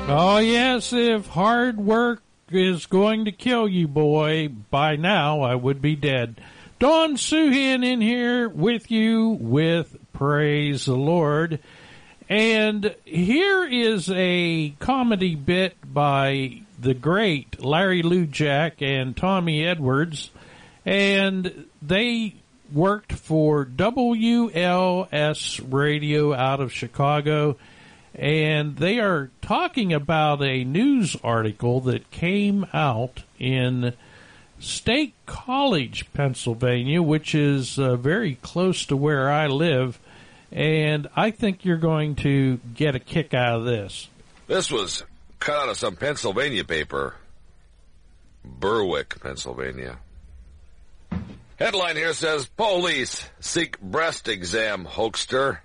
Oh, yes, if hard work is going to kill you, boy, by now I would be dead. Dawn Suhan in here with you with Praise the Lord. And here is a comedy bit by the great Larry Lujack and Tommy Edwards. And they worked for WLS Radio out of Chicago. And they are talking about a news article that came out in State College, Pennsylvania, which is very close to where I live. And I think you're going to get a kick out of this. This was cut out of some Pennsylvania paper. Berwick, Pennsylvania. Headline here says, Police seek breast exam hoaxer.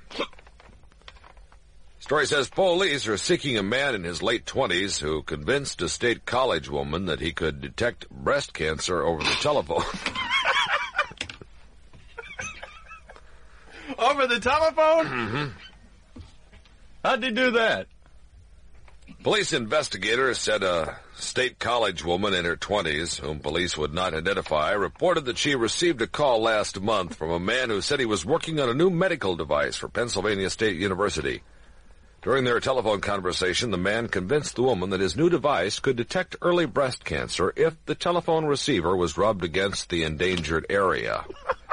Story says police are seeking a man in his late 20s who convinced a State College woman that he could detect breast cancer over the telephone. Over the telephone? Mm-hmm. How'd he do that? Police investigators said a State College woman in her 20s, whom police would not identify, reported that she received a call last month from a man who said he was working on a new medical device for Pennsylvania State University. During their telephone conversation, the man convinced the woman that his new device could detect early breast cancer if the telephone receiver was rubbed against the endangered area.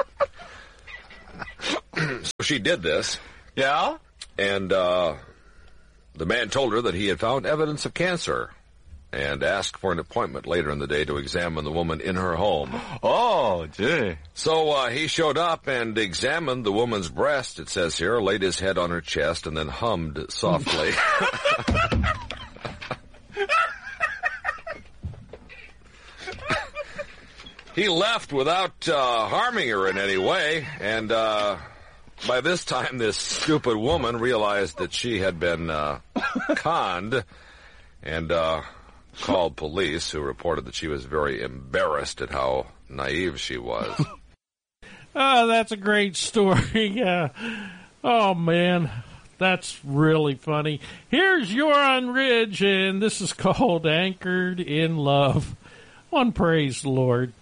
So she did this. Yeah? And the man told her that he had found evidence of cancer and asked for an appointment later in the day to examine the woman in her home. Oh, gee. So he showed up and examined the woman's breast, it says here, laid his head on her chest, and then hummed softly. He left without harming her in any way, and by this time this stupid woman realized that she had been conned and called police, who reported that she was very embarrassed at how naive she was. Oh, that's a great story. Oh, man, that's really funny. Here's Joran Ridge, and this is called Anchored in Love on Praise the Lord.